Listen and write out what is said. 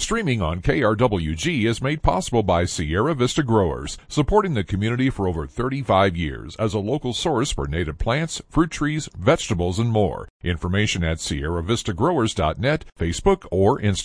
Streaming on KRWG is made possible by Sierra Vista Growers, supporting the community for over 35 years as a local source for native plants, fruit trees, vegetables, and more. Information at SierraVistaGrowers.net, Facebook, or Instagram.